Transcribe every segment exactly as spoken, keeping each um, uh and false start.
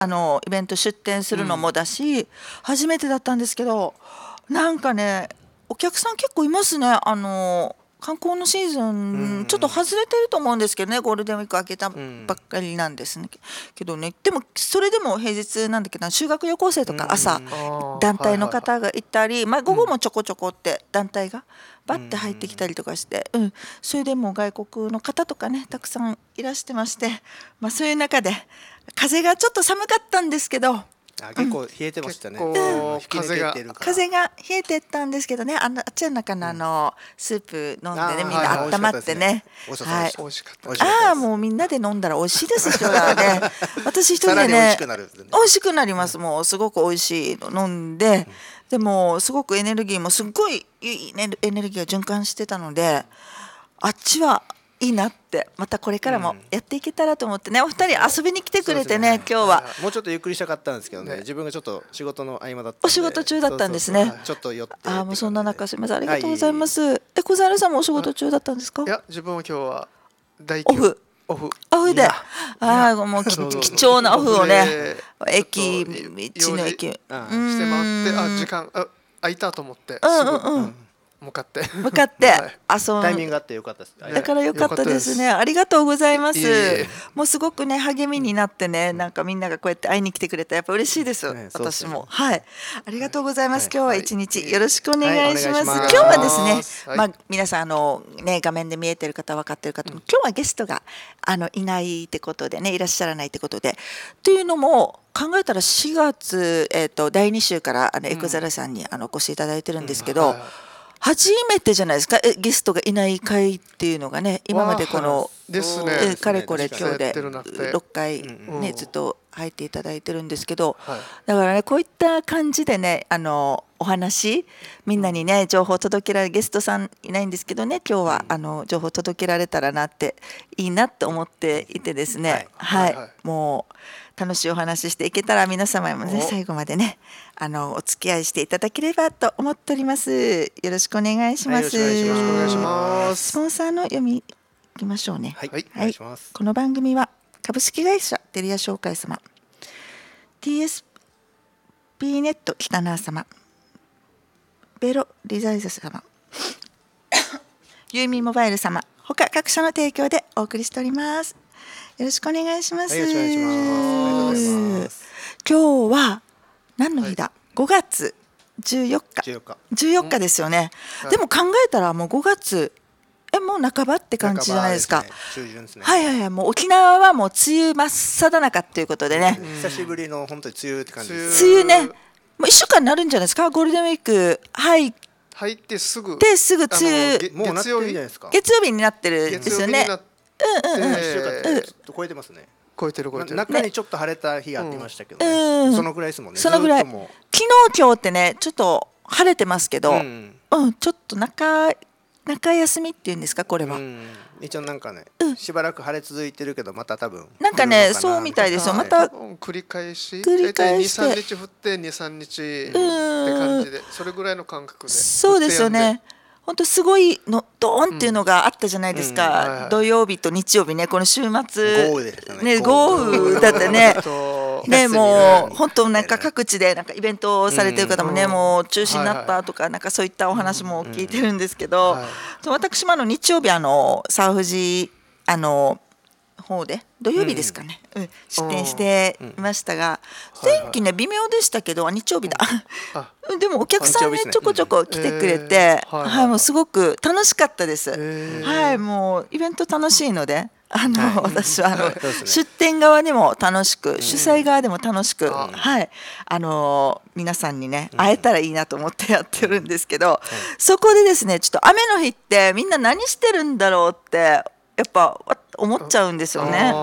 あのイベント出店するのもだし、うん、初めてだったんですけど、なんかねお客さん結構いますね。あの観光のシーズンちょっと外れてると思うんですけどね、ゴールデンウィーク明けたばっかりなんですね、けどね、でもそれでも平日なんだけど修学旅行生とか朝団体の方がいたり、まあ午後もちょこちょこって団体がバッて入ってきたりとかして、うん、それでも外国の方とかねたくさんいらしてまして、まあそういう中で風がちょっと寒かったんですけど、 あ結構冷えてましたね、うん、 風が風が冷えてったんですけどね、あのあっちの中のあの、うん、スープ飲んでねみんな温まってね、 はい、美味しかった。 ああもうみんなで飲んだら美味しいですよね。私一人でね美味しくなる、美味しくなります。もうすごく美味しいの飲んで、うん、でもすごくエネルギーもすっごいいいエネルギーが循環してたので、あっちはいいなってまたこれからもやっていけたらと思ってね、お二人遊びに来てくれて ね, ね今日はもうちょっとゆっくりしたかったんですけどね、自分がちょっと仕事の合間だったんで、 お仕事中だったんですね。 そうそうそう、ちょっと寄ってあもうそんな中すみません、ありがとうございます。はい、え小沢さんもお仕事中だったんですか？ いや自分は今日は大オフオフオフで、ああもう貴重なオフをね、駅道の駅して回ってあ時間あ空いたと思ってうんうんうん向かって向かって遊んタイミングがあってよかったです。 だからよかったですね。ありがとうございます。いえいえもうすごくね励みになってね、なんかみんながこうやって会いに来てくれたらやっぱ嬉しいです。ね、私も、ね、はいありがとうございます。はい、今日は一日よろしくお願いします。はい、今日はですね、はい、まあ皆さんあのね画面で見えてる方分かってる方も、うん、今日はゲストがあのいないってことでねいらっしゃらないってことで、というのも考えたらしがつえっ、ー、とだいに週からあのエクザラさんにあのお越しいただいてるんですけど。うんうんはい初めてじゃないですかえゲストがいない回っていうのがね、今までこのですね、 かれこれ今日でろっかいねずっと入っていただいてるんですけど、だからねこういった感じでねあのお話みんなにね情報を届けられるゲストさんいないんですけどね、今日はあの情報を届けられたらなっていいなと思っていてですね、はいもう楽しいお話ししていけたら皆様もね最後までねあのお付き合いしていただければと思っております。よろしくお願いします。 よろしくお願いします。 スポンサーの読みいきましょうね。 はい、はい、お願いします。 この番組は株式会社テリア商会様、 ティーエスピー ネット北川様、ベロリザイズ様ユーミンモバイル様他各社の提供でお送りしております。よろしくお願いします。 よろしくお願いします。ありがとうございます。 今日は何の日だ、はい、ごがつじゅうよっかじゅうよっかじゅうよっかですよね、うん、でも考えたらもうごがつえもう半ばって感じじゃないですか。 中旬ですね。 はいはいはい、もう沖縄はもう梅雨真っ只中っていうことでね、 うん、久しぶりの本当に梅雨って感じです。 梅雨ね、もういっしゅうかんになるんじゃないですか。ゴールデンウィーク入入ってすぐですぐ梅雨もう月曜日じゃないですか。 月曜日になってるんですよね。うんうんうん、 いっしゅうかんちょっと超えてますね。 超えてる超えてる。 中にちょっと晴れた日がありましたけど、ねうん、そのぐらいですもんね。 そのぐらい。昨日今日ってねちょっと晴れてますけど、うん、うん、ちょっと中中休みっていうんですかこれは。うん、 一応なんかね、うん、しばらく晴れ続いてるけどまた多分なんかねそうみたいですよ。また繰り返し繰り返してに、さんにち降ってに、さんにちって感じで、それぐらいの感覚で。 そうですよね。本当すごいのドーンっていうのがあったじゃないですか、うんうんはいはい、土曜日と日曜日ねこの週末豪雨でしたね。 ね豪雨だってねねもう本当なんか各地でなんかイベントをされてる方もね、うん、もう中止になったとか、はいはい、なんかそういったお話も聞いてるんですけど、うんうんはい、私もあの日曜日あのサウフジあの方で土曜日ですかね、うんうん、出店していましたが、うん、天気ね微妙でしたけど日曜日だでもお客さんねちょこちょこ来てくれて、はいはい、もうすごく楽しかったです。はいもうイベント楽しいのであの、はい、私はあの、はい、出店側でも楽しく、うん、主催側でも楽しく、うん、はいあの皆さんにね、うん、会えたらいいなと思ってやってるんですけど、うん、そこでですねちょっと雨の日ってみんな何してるんだろうってやっぱ思っちゃうんですよね。うん、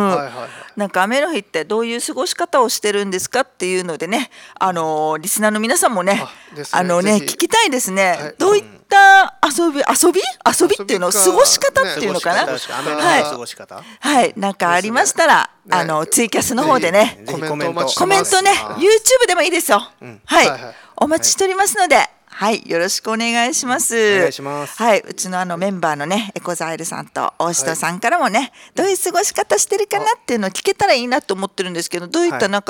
はいはいはい、なんか雨の日ってどういう過ごし方をしてるんですかっていうのでね、あのリスナーの皆さんもね、あ、ね、あのね聞きたいですね。はい、どういった遊び遊び遊びっていうの過ごし方っていうのかな。 ね、はい過ごし方。 はい、なんかありましたら、ね、あのツイキャスの方でね、 コメントコメントね YouTube でもいいですよ。うん、はい、はいはい、お待ちしておりますので。はいはい、よろしくお願いします。 お願いします。 はい、うちのあのメンバーのねエコザイルさんと大志戸さんからもね、はい、どういう過ごし方してるかなっていうのを聞けたらいいなと思ってるんですけど、どういったなんか